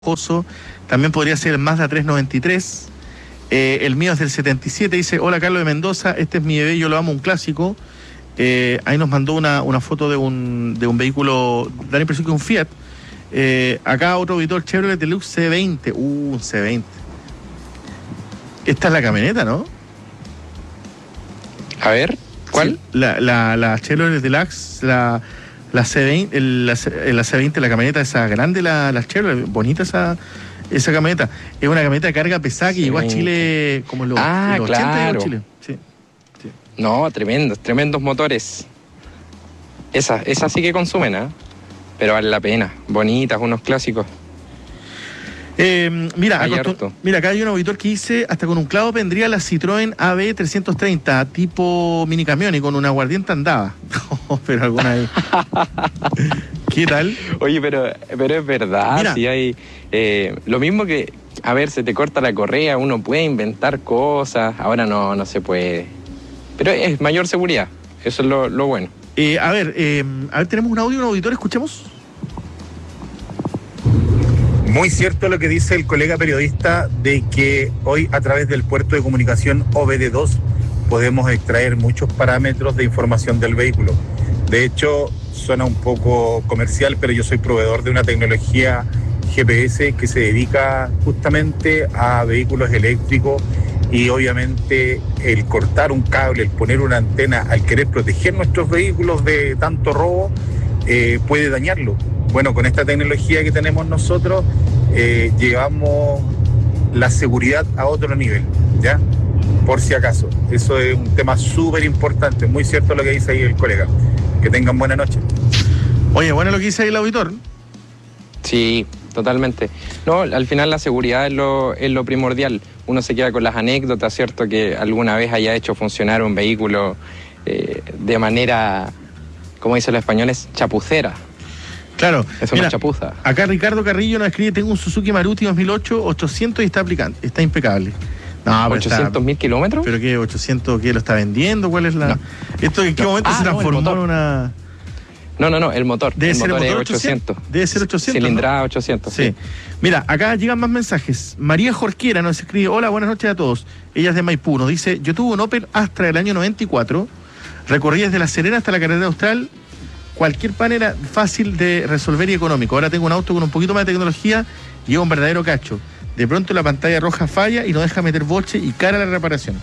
Oso, también podría ser el Mazda 393. El mío es del 77, dice: hola Carlos de Mendoza, este es mi bebé, yo lo amo, un clásico. Ahí nos mandó una foto de un vehículo, da la impresión que es un Fiat. Acá otro auditor, Chevrolet Deluxe C20, un C20. Esta es la camioneta, ¿no? A ver, ¿cuál? Sí, la Chevrolet Deluxe, la C20, la C20, la camioneta esa grande, la Chevrolet, bonita esa camioneta. Es una camioneta de carga pesada que llegó a Chile como en los 80 claro. de Chile. Sí. No, tremendos motores. Esa sí que consumen, ¿eh? Pero vale la pena. Bonitas, unos clásicos. Mira, acá hay un auditor que dice: hasta con un clavo vendría la Citroën AB 330, tipo minicamión, y con un aguardiente andaba. Pero alguna ahí. ¿Qué tal? Oye, pero es verdad. Mira. Si hay lo mismo que, a ver, se te corta la correa, uno puede inventar cosas, ahora no se puede. Pero es mayor seguridad, eso es lo bueno. A ver, tenemos un auditor, escuchemos. Muy cierto lo que dice el colega periodista de que hoy a través del puerto de comunicación OBD2 podemos extraer muchos parámetros de información del vehículo. De hecho, suena un poco comercial, pero yo soy proveedor de una tecnología GPS que se dedica justamente a vehículos eléctricos, y obviamente el cortar un cable, el poner una antena, al querer proteger nuestros vehículos de tanto robo, puede dañarlo. Bueno, con esta tecnología que tenemos nosotros, llevamos la seguridad a otro nivel, ¿ya? Por si acaso. Eso es un tema súper importante, muy cierto lo que dice ahí el colega. Que tengan buena noche. Oye, bueno lo que dice ahí el auditor. Sí, totalmente. No, al final la seguridad es lo primordial. Uno se queda con las anécdotas, ¿cierto? Que alguna vez haya hecho funcionar un vehículo de manera, como dicen los españoles, chapucera. Claro. Es una chapuza. Acá Ricardo Carrillo nos escribe: tengo un Suzuki Maruti 2008, 800 y está impecable. No, pero 800.000 kilómetros. ¿Pero qué? ¿800 qué lo está vendiendo? ¿Cuál es la...? No. ¿Esto en qué momento se transformó en una...? No, el motor. Debe ser motor el motor es 800. Debe ser 800, Cilindrada, ¿no? 800, sí. Mira, acá llegan más mensajes. María Jorquera nos escribe: hola, buenas noches a todos. Ella es de Maipú. Nos dice: yo tuve un Opel Astra del año 94, recorrí desde La Serena hasta la carretera austral. Cualquier pan era fácil de resolver y económico. Ahora tengo un auto con un poquito más de tecnología y es un verdadero cacho. De pronto la pantalla roja falla y no deja meter boche y cara a la reparación.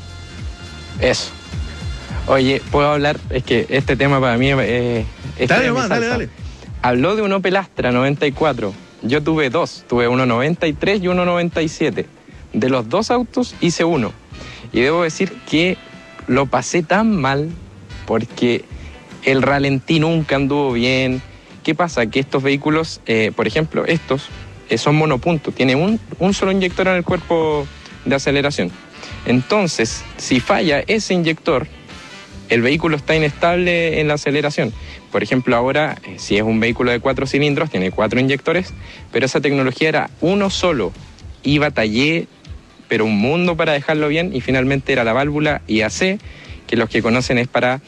Eso. Oye, ¿puedo hablar? Es que este tema para mí es... Dale. Habló de un Opel Astra 94. Yo tuve dos. Tuve uno 93 y uno 97. De los dos autos hice uno. Y debo decir que lo pasé tan mal porque el ralentí nunca anduvo bien. ¿Qué pasa? Que estos vehículos, por ejemplo, estos son monopunto. Tienen un solo inyector en el cuerpo de aceleración. Entonces, si falla ese inyector, el vehículo está inestable en la aceleración. Por ejemplo, ahora, si es un vehículo de 4 cilindros, tiene 4 inyectores, pero esa tecnología era uno solo. Y batallé, pero un mundo para dejarlo bien, y finalmente era la válvula IAC, que los que conocen es para,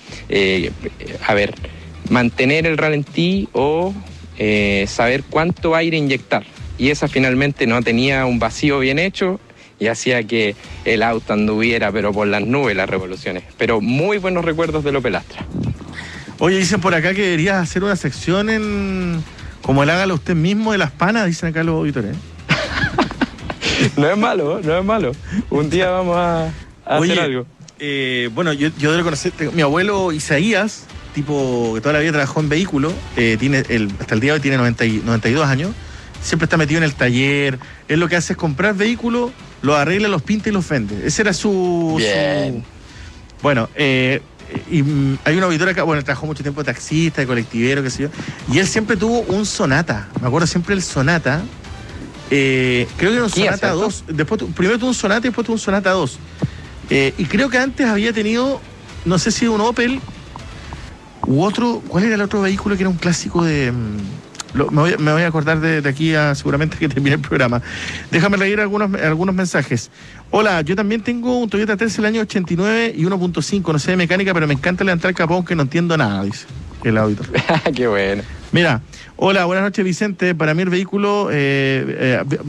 mantener el ralentí o saber cuánto aire inyectar. Y esa finalmente no tenía un vacío bien hecho y hacía que el auto anduviera, pero por las nubes, las revoluciones. Pero muy buenos recuerdos del Opel Astra. Oye, dicen por acá que deberías hacer una sección como el hágalo usted mismo de las panas, dicen acá los auditores. No es malo. Un día vamos a hacer algo. Bueno, yo debo conocer, mi abuelo Isaías, tipo que toda la vida trabajó en vehículo, hasta el día de hoy tiene 92 años, siempre está metido en el taller. Él lo que hace es comprar vehículos, los arregla, los pinta y los vende. Ese era Bien. Bueno, y hay un auditor acá, bueno, él trabajó mucho tiempo de taxista, de colectivero, qué sé yo, y él siempre tuvo un Sonata, me acuerdo siempre el Sonata, creo que era un Sonata 2, primero tuvo un Sonata y después tuvo un Sonata 2. Y creo que antes había tenido, no sé si un Opel u otro. ¿Cuál era el otro vehículo que era un clásico de...? Me voy a acordar de aquí a seguramente que termine el programa. Déjame leer algunos mensajes. Hola, yo también tengo un Toyota 3 del año 89 y 1.5, no sé de mecánica, pero me encanta levantar el capón que no entiendo nada, dice el auditor. Qué bueno. Mira, Hola, buenas noches, Vicente. Para mí el vehículo